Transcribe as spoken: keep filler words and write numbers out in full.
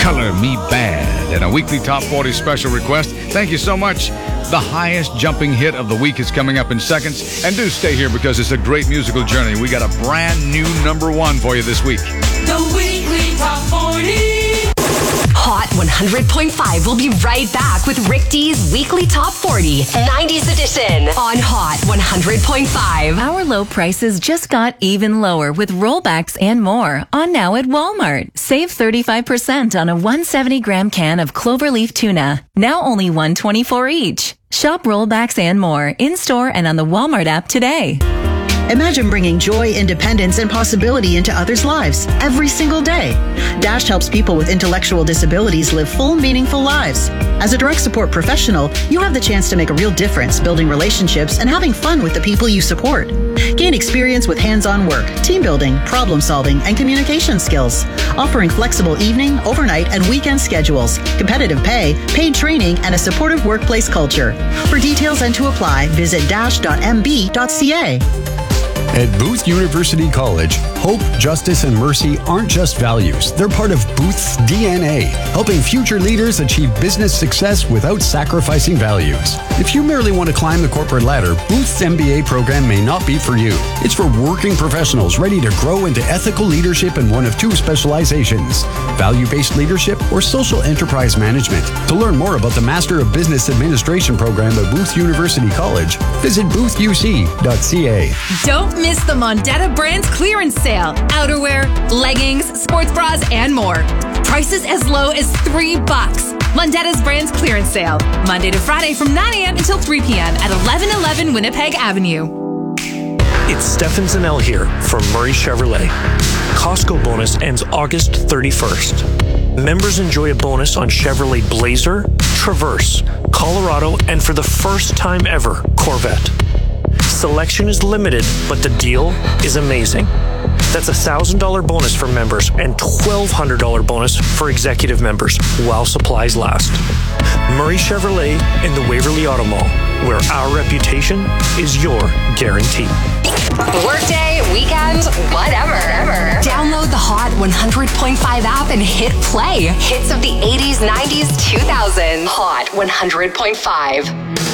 Color Me Bad, and a weekly Top forty special request. Thank you so much. The highest jumping hit of the week is coming up in seconds. And do stay here because it's a great musical journey. We got a brand new number one for you this week. The weekly Top forty. Hot one hundred point five will be right back with Rick D's weekly Top forty, nineties edition on Hot one hundred point five. Our low prices just got even lower with rollbacks and more on now at Walmart. Save thirty-five percent on a one hundred seventy gram can of cloverleaf tuna. Now only one hundred twenty-four dollars each. Shop rollbacks and more in-store and on the Walmart app today. Imagine bringing joy, independence, and possibility into others' lives every single day. Dash helps people with intellectual disabilities live full, meaningful lives. As a direct support professional, you have the chance to make a real difference building relationships and having fun with the people you support. Gain experience with hands-on work, team building, problem solving, and communication skills. Offering flexible evening, overnight, and weekend schedules, competitive pay, paid training, and a supportive workplace culture. For details and to apply, visit dash dot m b dot c a. At Booth University College, hope, justice, and mercy aren't just values. They're part of Booth's D N A, helping future leaders achieve business success without sacrificing values. If you merely want to climb the corporate ladder, Booth's M B A program may not be for you. It's for working professionals ready to grow into ethical leadership in one of two specializations, value-based leadership or social enterprise management. To learn more about the Master of Business Administration program at Booth University College, visit booth u c dot c a. Don't miss the Mondetta Brands clearance sale. Outerwear, leggings, sports bras, and more. Prices as low as three bucks. Mondetta's Brands clearance sale. Monday to Friday from nine a.m. until three p.m. at eleven eleven Winnipeg Avenue. It's Stefan Zanel here from Murray Chevrolet. Costco bonus ends August thirty-first. Members enjoy a bonus on Chevrolet Blazer, Traverse, Colorado, and for the first time ever, Corvette. Selection is limited, but the deal is amazing. That's a one thousand dollars bonus for members and twelve hundred dollars bonus for executive members while supplies last. Murray Chevrolet in the Waverly Auto Mall, where our reputation is your guarantee. Workday, weekend, whatever. Download the Hot one hundred point five app and hit play. Hits of the eighties, nineties, two thousands. Hot one hundred point five.